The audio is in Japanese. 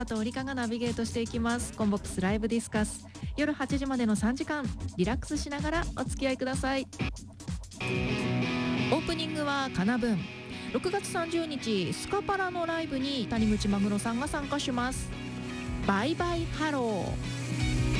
とリカがナビゲートしていきます。コンボックスライブディスカス、夜8時までの3時間リラックスしながらお付き合いください。オープニングはかなぶん。6月30日スカパラのライブに谷口マグロさんが参加します。バイバイハロー。